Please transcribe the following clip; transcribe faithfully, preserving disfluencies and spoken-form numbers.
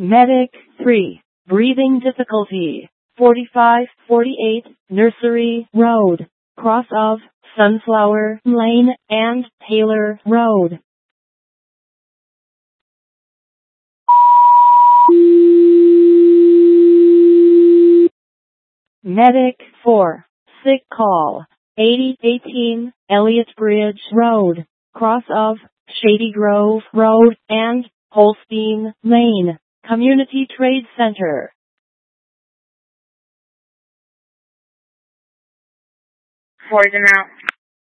Medic three, breathing difficulty. forty-five forty-eight, Nursery Road, cross of Sunflower Lane and Taylor Road. Medic four, sick call. eighty eighteen, Elliott Bridge Road, cross of Shady Grove Road and Holstein Lane, Community Trade Center. Poison out.